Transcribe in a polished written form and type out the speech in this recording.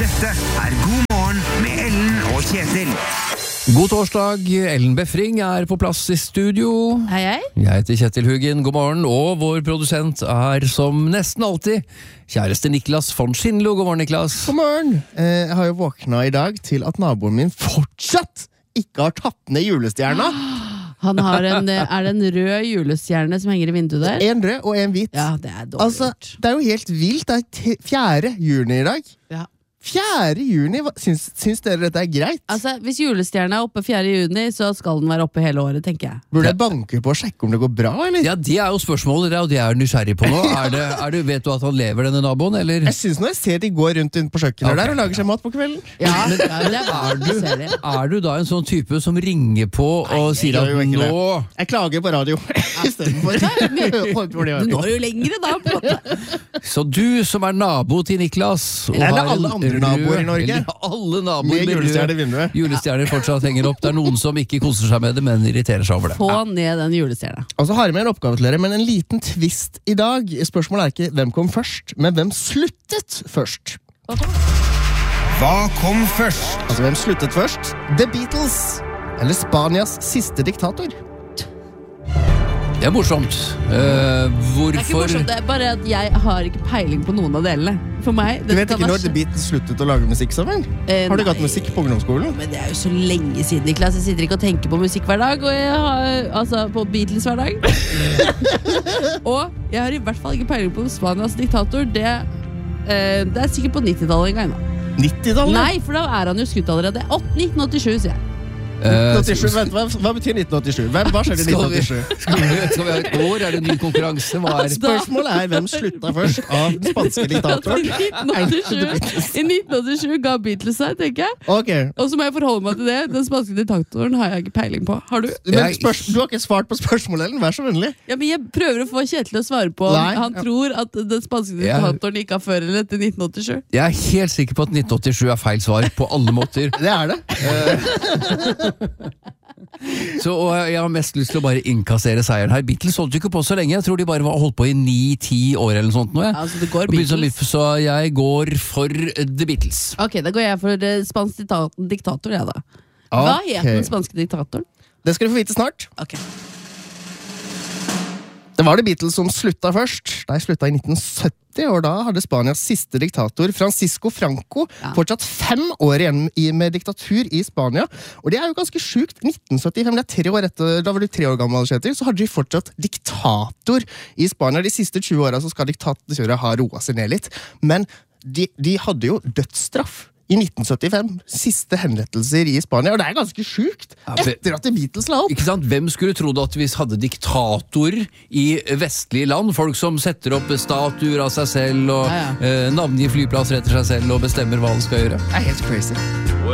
Dette God morgen med Ellen og Kjetil. God torsdag, Ellen Befring på plass I studio. Hei, hei. Jeg heter Kjetil Hugin, god morgen, og vår produsent som nesten alltid kjæreste Niklas von Schindlo. God morgen, Niklas. God morgen. Jeg har jo våkna I dag til at naboen min fortsatt ikke har tatt ned julestjerna. Han har er det en rød julestjerne som henger I vinduet der? En rød og en hvit. Ja, det dårlig altså, gjort. det jo helt vilt. Det 4. juni I dag. Ja. 4. juni, syns dere dette greit? Altså, hvis julestjerna oppe 4. juni, så skal den være oppe hele året, tenker jeg. Burde jeg banke på og sjekke om det går bra, eller? Ja, det jo spørsmålet, og det jeg nysgjerrig på nå. Vet du at han lever, denne naboen, eller? Jeg synes når jeg ser de går rundt på kjøkkenet der og lager seg mat på kvelden. Ja, men det Er du da en sånn type som ringer på og sier at nå... Jeg klager på radio I stedet for. Du når jo lengre da, på en måte. Så du som nabo til Niklas og Eller har alle andre naboer I Norge. Eller alle naboer med julestjerne I vinduet. Julestjerner fortsatt henger opp. Det noen som ikke koser seg med det, men irriterer seg over det. Få ned den julestjerna. Og så har jeg med en oppgave til dere, men en liten twist I dag. Spørsmålet ikke hvem kom først, men hvem sluttet først. Hva kom først? Altså, hvem sluttet først? The Beatles, eller Spanias siste diktator? Det morsomt. Hvorfor? Det ikke morsomt, det bare at jeg har ikke peiling på noen av delene. For meg... Du vet ikke når The Beatles sluttet å lage musikk sammen? Har du gått musikk på ungdomsskolen? Men det jo så lenge siden, Niklas. Jeg sitter ikke og tenker på musikk hver dag, og jeg har, altså på Beatles hver dag. Og jeg har I hvert fall ikke peiling på Spanias diktator. Det sikkert på 90-tallet en gang da. 90-tallet? Nei, for da han jo skutt allerede. 1987, sier jeg. 1987, vent, hva betyr 1987? Hva skjer I 1987? Skal vi ha et år? Det en ny konkurranse? Spørsmålet hvem slutta først av den spanske diktatoren? I 1987 ga Beatles seg, tenker jeg. Okay. Og så må jeg forholde meg til det. Den spanske diktatoren har jeg ikke peiling på. Har du? Men du har ikke svart på spørsmålet, Ellen. Vær så vennlig. Ja, men jeg prøver å få Kjetil å svare på om han tror at den spanske diktatoren ikke har før eller etter 1987. Jeg helt sikker på at 1987 feil svar på alle måter. Det det. Så jeg har mest lyst til å bare innkassere seieren her. Beatles holdt jo ikke på så lenge. Jeg tror de bare holdt på I 9-10 år eller noe sånt nå. Altså, det går Beatles. Så jeg går for The Beatles. Ok, da går jeg for spansk diktator, jeg da. Hva heter den spanske diktatoren? Det skal du få vite snart. Ok. Det var The Beatles som slutta først. De slutta I 1970, og da hadde Spanias siste diktator, Francisco Franco, fortsatt 5 år igjen med diktatur I Spania. Og det jo ganske sjukt. 1975, det 3 år etter, da var du 3 år gammel, Kjetil, så hadde de fortsatt diktator I Spania. De siste 20 årene så skal diktatoret ha roet seg ned litt. Men de hadde jo dødsstraff I 1975, siste henrettelser I Spania, og det ganske sjukt, etter at The Beatles la opp. Ikke sant? Hvem skulle trodd at vi hadde diktator I vestlige land, folk som setter opp statuer av seg selv, og navngir flyplasser etter seg selv, og bestemmer hva de skal gjøre? Det helt crazy.